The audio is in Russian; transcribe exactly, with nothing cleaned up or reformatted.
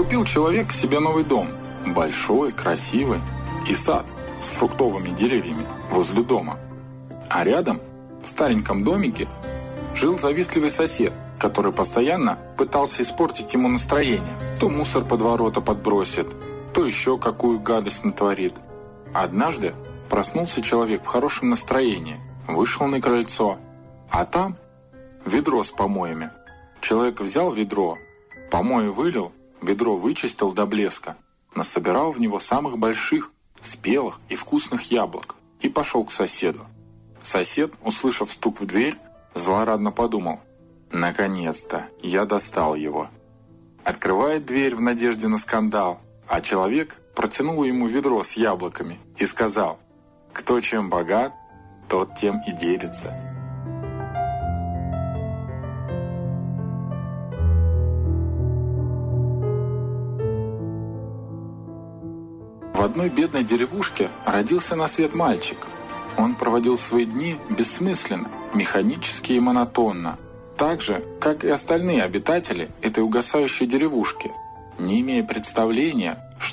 Купил человек себе новый дом, большой, красивый, и сад с фруктовыми деревьями возле дома. А рядом, в стареньком домике, жил завистливый сосед, который постоянно пытался испортить ему настроение. То мусор под ворота подбросит, то еще какую гадость натворит. Однажды проснулся человек в хорошем настроении, вышел на крыльцо, а там ведро с помоями. Человек взял ведро, помои вылил, ведро вычистил до блеска, насобирал в него самых больших, спелых и вкусных яблок и пошел к соседу. Сосед, услышав стук в дверь, злорадно подумал: «Наконец-то, я достал его». Открывает дверь в надежде на скандал, а человек протянул ему ведро с яблоками и сказал: «Кто чем богат, тот тем и делится». В одной бедной деревушке родился на свет мальчик. Он проводил свои дни бессмысленно, механически и монотонно, так же, как и остальные обитатели этой угасающей деревушки, не имея представления,